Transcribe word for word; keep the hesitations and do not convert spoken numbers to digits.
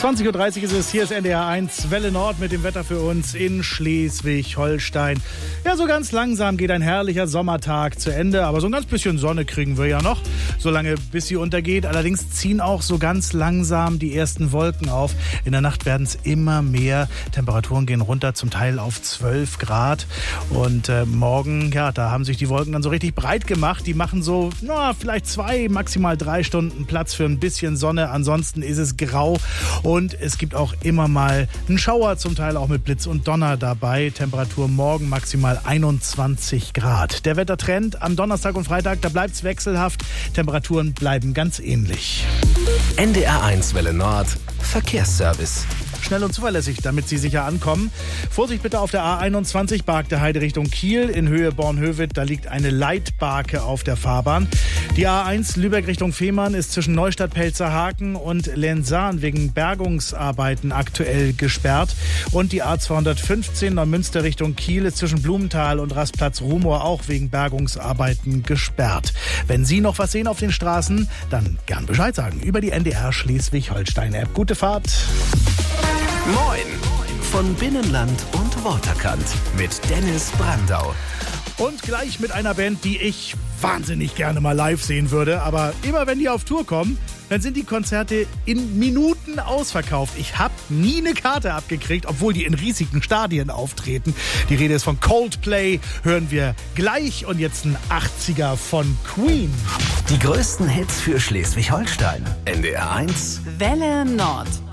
zwanzig Uhr dreißig ist es, hier ist N D R eins, Welle Nord mit dem Wetter für uns in Schleswig-Holstein. Ja, so ganz langsam geht ein herrlicher Sommertag zu Ende, aber so ein ganz bisschen Sonne kriegen wir ja noch, solange bis sie untergeht. Allerdings ziehen auch so ganz langsam die ersten Wolken auf. In der Nacht werden es immer mehr. Temperaturen gehen runter, zum Teil auf zwölf Grad. Und äh, morgen, ja, da haben sich die Wolken dann so richtig breit gemacht. Die machen so, na, vielleicht zwei, maximal drei Stunden Platz für ein bisschen Sonne. Ansonsten ist es grau. Und es gibt auch immer mal einen Schauer, zum Teil auch mit Blitz und Donner dabei. Temperatur morgen maximal einundzwanzig Grad. Der Wettertrend am Donnerstag und Freitag, da bleibt es wechselhaft. Temperaturen bleiben ganz ähnlich. N D R eins Welle Nord Verkehrsservice. Schnell und zuverlässig, damit Sie sicher ankommen. Vorsicht bitte auf der A einundzwanzig, Barkte Heide Richtung Kiel. In Höhe Bornhöved, da liegt eine Leitbarke auf der Fahrbahn. Die A eins Lübeck Richtung Fehmarn ist zwischen Neustadt-Pelzerhaken und Lenzahn wegen Bergungsarbeiten aktuell gesperrt. Und die A zweihundertfünfzehn Neumünster Richtung Kiel ist zwischen Blumenthal und Rastplatz-Rumohr auch wegen Bergungsarbeiten gesperrt. Wenn Sie noch was sehen auf den Straßen, dann gern Bescheid sagen über die N D R Schleswig-Holstein-App. Gute Fahrt! Moin von Binnenland und Waterkant mit Dennis Brandau. Und gleich mit einer Band, die ich wahnsinnig gerne mal live sehen würde. Aber immer wenn die auf Tour kommen, dann sind die Konzerte in Minuten ausverkauft. Ich habe nie eine Karte abgekriegt, obwohl die in riesigen Stadien auftreten. Die Rede ist von Coldplay, hören wir gleich. Und jetzt ein achtziger von Queen. Die größten Hits für Schleswig-Holstein. N D R eins Welle Nord.